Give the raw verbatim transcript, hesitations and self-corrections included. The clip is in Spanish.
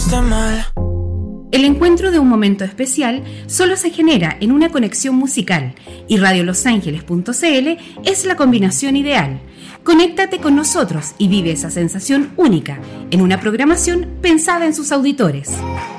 esté mal. El encuentro de un momento especial solo se genera en una conexión musical y radio los ángeles punto c l es la combinación ideal. Conéctate con nosotros y vive esa sensación única en una programación pensada en sus auditores.